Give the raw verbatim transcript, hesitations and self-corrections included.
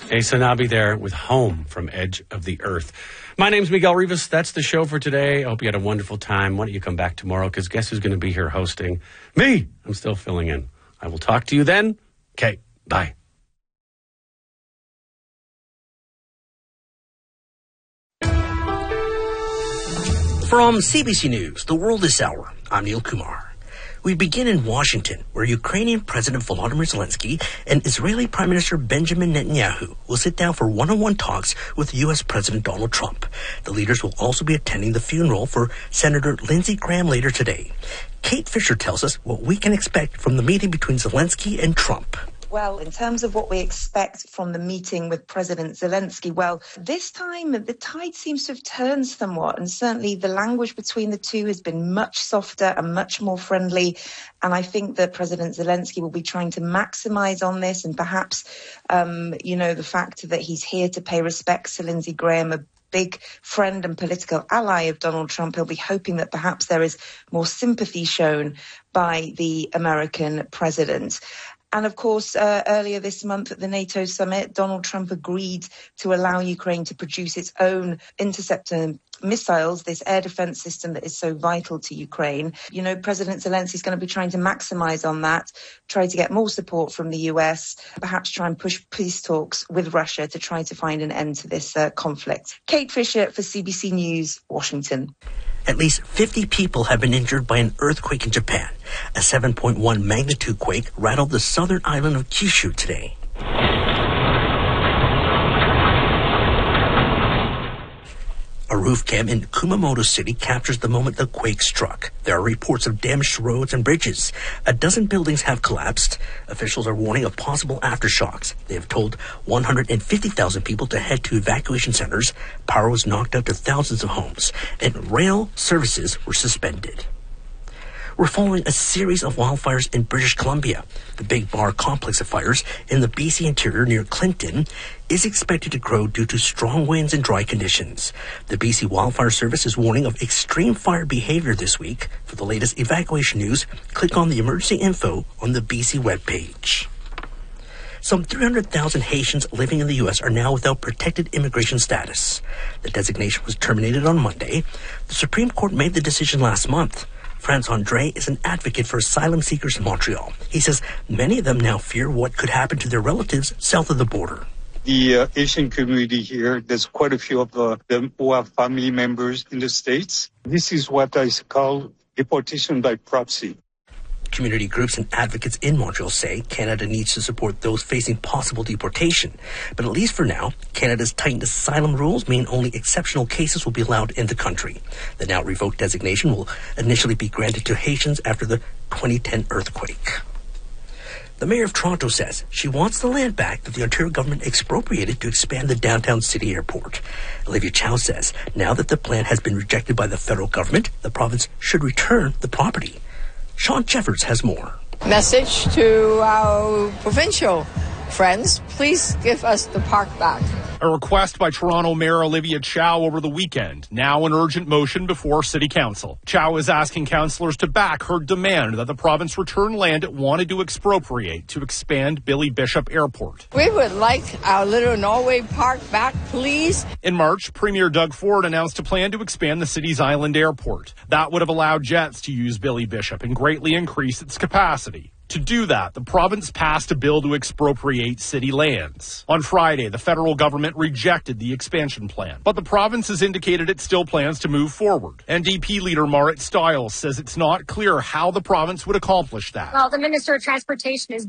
Asa Nabi there with Home from Edge of the Earth. My name's Miguel Rivas. That's the show for today. I hope you had a wonderful time. Why don't you come back tomorrow? Because guess who's going to be here hosting? Me. I'm still filling in. I will talk to you then. Okay. Bye. From C B C News, The World This Hour, I'm Neil Kumar. We begin in Washington, where Ukrainian President Volodymyr Zelensky and Israeli Prime Minister Benjamin Netanyahu will sit down for one-on-one talks with U S President Donald Trump. The leaders will also be attending the funeral for Senator Lindsey Graham later today. Kate Fisher tells us what we can expect from the meeting between Zelensky and Trump. Well, in terms of what we expect from the meeting with President Zelensky, well, this time the tide seems to have turned somewhat, and certainly the language between the two has been much softer and much more friendly. And I think that President Zelensky will be trying to maximize on this, and perhaps, um, you know, the fact that he's here to pay respects to Lindsey Graham, a big friend and political ally of Donald Trump. He'll be hoping that perhaps there is more sympathy shown by the American president. And of course, uh, earlier this month at the NATO summit, Donald Trump agreed to allow Ukraine to produce its own interceptor missiles, this air defense system that is so vital to Ukraine. You know, President Zelensky is going to be trying to maximize on that, try to get more support from the U S, perhaps try and push peace talks with Russia to try to find an end to this uh, conflict. Kate Fisher for C B C News, Washington. At least fifty people have been injured by an earthquake in Japan. A seven point one magnitude quake rattled the southern island of Kyushu today. A roof cam in Kumamoto City captures the moment the quake struck. There are reports of damaged roads and bridges. A dozen buildings have collapsed. Officials are warning of possible aftershocks. They have told one hundred fifty thousand people to head to evacuation centers. Power was knocked out to thousands of homes, and rail services were suspended. We're following a series of wildfires in British Columbia. The Big Bar complex of fires in the B C interior near Clinton is expected to grow due to strong winds and dry conditions. The B C Wildfire Service is warning of extreme fire behavior this week. For the latest evacuation news, click on the emergency info on the B C webpage. Some three hundred thousand Haitians living in the U S are now without protected immigration status. The designation was terminated on Monday. The Supreme Court made the decision last month. Franz Andre is an advocate for asylum seekers in Montreal. He says many of them now fear what could happen to their relatives south of the border. The uh, Asian community here, there's quite a few of uh, them who have family members in the States. This is what I call deportation by proxy. Community groups and advocates in Montreal say Canada needs to support those facing possible deportation. But at least for now, Canada's tightened asylum rules mean only exceptional cases will be allowed in the country. The now revoked designation will initially be granted to Haitians after the twenty ten earthquake. The mayor of Toronto says she wants the land back that the Ontario government expropriated to expand the downtown city airport. Olivia Chow says now that the plan has been rejected by the federal government, the province should return the property. Sean Jeffords has more. Message to our provincial friends, please give us the park back. A request by Toronto Mayor Olivia Chow over the weekend, now an urgent motion before City Council. Chow is asking councillors to back her demand that the province return land it wanted to expropriate to expand Billy Bishop Airport. We would like our little Norway Park back, please. In March, Premier Doug Ford announced a plan to expand the city's island airport. That would have allowed jets to use Billy Bishop and greatly increase its capacity. To do that, the province passed a bill to expropriate city lands. On Friday, the federal government rejected the expansion plan, but the province has indicated it still plans to move forward. N D P leader Marit Stiles says it's not clear how the province would accomplish that. Well, the Minister of Transportation is